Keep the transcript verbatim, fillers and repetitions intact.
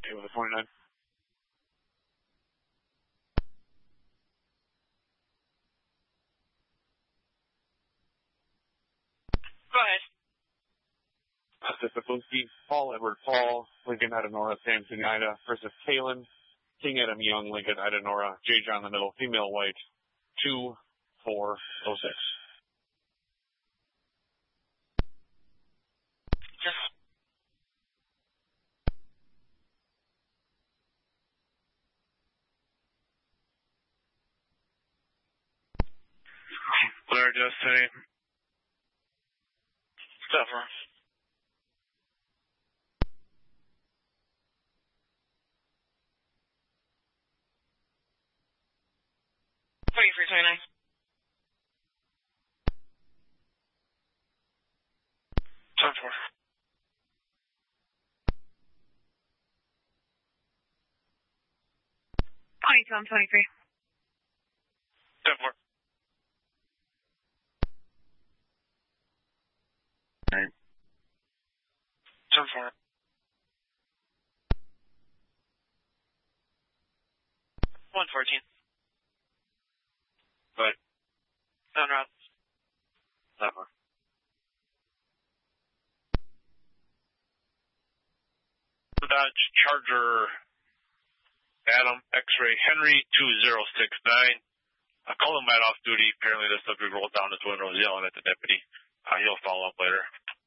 Okay, with a twenty-nine. Go ahead. Pacific Whiskey, Paul Edward Paul, Lincoln Idanora, Samson Ida versus Kalen, King Adam Young, Lincoln Idanora, J. John in the middle, female white, two four oh six. Yes. Blair Destiny. Stuffer. twenty-three, twenty-nine. Ten four. twenty-two, I'm twenty-three. Ten four. Nine. Ten four. one fourteen. Right. Down route. That one. Dodge Charger Adam X-ray Henry two zero six nine. I called him right off duty. Apparently the subject rolled down his window yelling at the deputy. Uh, he'll follow up later.